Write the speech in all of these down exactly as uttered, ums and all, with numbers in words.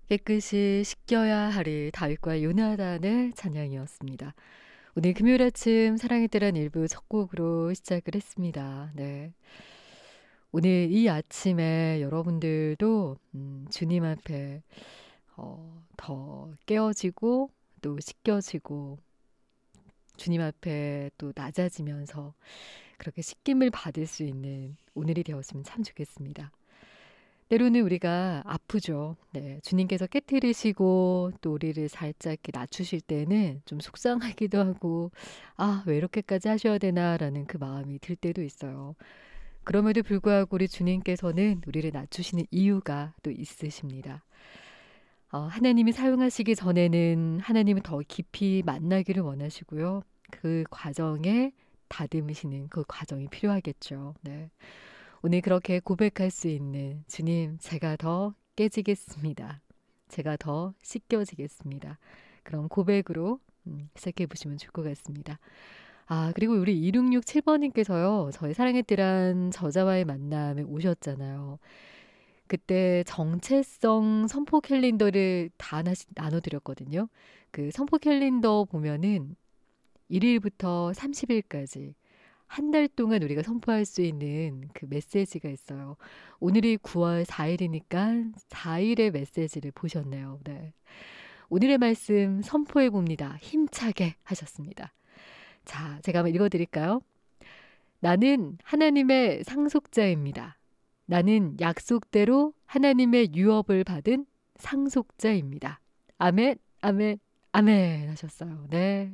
깨끗이 씻겨야 하리 다윗과 요나단의 찬양이었습니다. 오늘 금요일 아침 사랑의 때란 일부 첫 곡으로 시작을 했습니다. 네. 오늘 이 아침에 여러분들도 음, 주님 앞에 어, 더 깨어지고 또 씻겨지고 주님 앞에 또 낮아지면서 그렇게 씻김을 받을 수 있는 오늘이 되었으면 참 좋겠습니다. 때로는 우리가 아프죠. 네, 주님께서 깨트리시고 또 우리를 살짝 이렇게 낮추실 때는 좀 속상하기도 하고 아, 왜 이렇게까지 하셔야 되나라는 그 마음이 들 때도 있어요. 그럼에도 불구하고 우리 주님께서는 우리를 낮추시는 이유가 또 있으십니다. 어, 하나님이 사용하시기 전에는 하나님을 더 깊이 만나기를 원하시고요. 그 과정에 다듬으시는 그 과정이 필요하겠죠. 네. 오늘 그렇게 고백할 수 있는 주님, 제가 더 깨지겠습니다. 제가 더 씻겨지겠습니다. 그런 고백으로 음, 시작해 보시면 좋을 것 같습니다. 아, 그리고 우리 이육육칠 번님께서요. 저희 사랑의 띠란 저자와의 만남에 오셨잖아요. 그때 정체성 선포 캘린더를 다 하나씩 나눠드렸거든요. 그 선포 캘린더 보면은 일 일부터 삼십 일까지 한 달 동안 우리가 선포할 수 있는 그 메시지가 있어요. 오늘이 구월 사일이니까 사 일의 메시지를 보셨네요. 네. 오늘의 말씀 선포해 봅니다. 힘차게 하셨습니다. 자, 제가 한번 읽어드릴까요? 나는 하나님의 상속자입니다. 나는 약속대로 하나님의 유업을 받은 상속자입니다. 아멘, 아멘, 아멘 하셨어요. 네.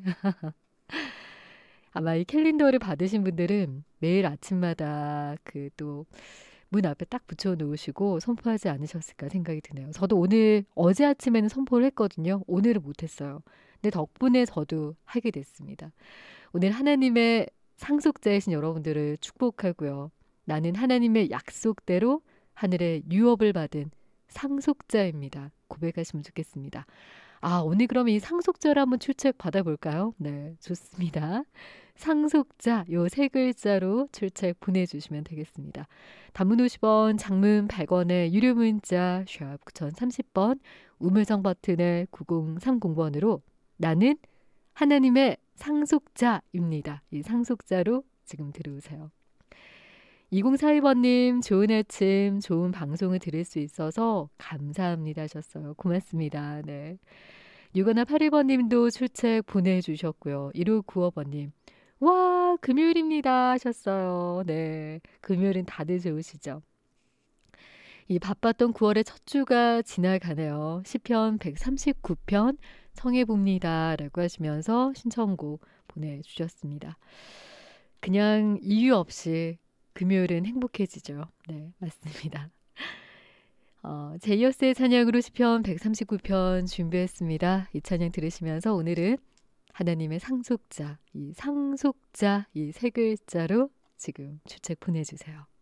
아마 이 캘린더를 받으신 분들은 매일 아침마다 그 또 문 앞에 딱 붙여 놓으시고 선포하지 않으셨을까 생각이 드네요. 저도 오늘 어제 아침에는 선포를 했거든요. 오늘은 못했어요. 근데 덕분에 저도 하게 됐습니다. 오늘 하나님의 상속자이신 여러분들을 축복하고요. 나는 하나님의 약속대로 하늘의 유업을 받은 상속자입니다. 고백하시면 좋겠습니다. 아, 오늘 그럼 이 상속자를 한번 출첵 받아볼까요? 네, 좋습니다. 상속자, 요 세 글자로 출첵 보내주시면 되겠습니다. 단문 오십 원, 장문 백 원의 유료 문자 샵 구공삼십 번, 우물정 버튼의 구공삼공 번으로 나는 하나님의 상속자입니다. 이 상속자로 지금 들어오세요. 이공사이 번님 좋은 아침 좋은 방송을 들을 수 있어서 감사합니다 하셨어요. 고맙습니다. 네. 육오나 팔일 번님도 출첵 보내주셨고요. 일오구오 번님 와 금요일입니다 하셨어요. 네, 금요일은 다들 좋으시죠. 이 바빴던 구월의 첫 주가 지나가네요. 시편 백삼십구 편 청해봅니다 라고 하시면서 신청곡 보내주셨습니다. 그냥 이유 없이 금요일은 행복해지죠. 네, 맞습니다. 어, 제이어스의 찬양으로 시편 백삼십구 편 준비했습니다. 이 찬양 들으시면서 오늘은 하나님의 상속자, 이 상속자 이 세 글자로 지금 출첵 보내주세요.